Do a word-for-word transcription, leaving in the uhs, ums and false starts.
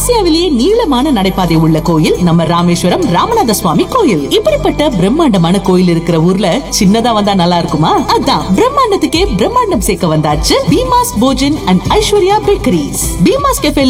ஆசியாவிலேயே நீளமான நடைபாதை உள்ள கோயில் நம்ம ராமேஸ்வரம் ராமநாத சுவாமி கோயில். இப்படிப்பட்ட பிரம்மாண்டமான கோயில் இருக்கிற ஊர்ல சின்னதா வந்தா நல்லா இருக்குமா? அதான் பிரம்மாண்டத்துக்கே பிரம்மாண்டம் சேர்க்க வந்தாச்சு Bheema's Bhojan and Aishwarya bakeries. Bheema's cafe